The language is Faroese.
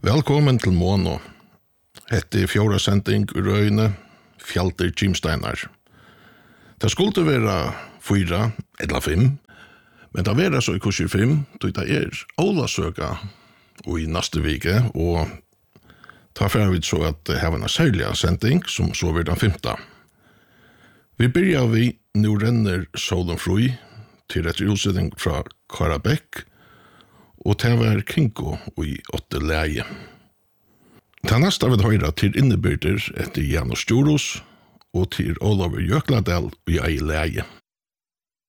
Velkommen til Mono. Hette fjorda sending ur øyne, Fjalter Kimsteinar. Det skulle være 4 eller 5, men det var så i kurser 5, då det Olasøka og i neste vike, og ta for vi så at her var en særlig sending, som så var den 5. Vi begynner vi, nå renner solen fri, til et utsetting fra Karabekk, og det var Kinko i 8 leie. Det neste vi høyre til innebyrder etter Janus Djoros og til Olav Jøkladal i ei leie.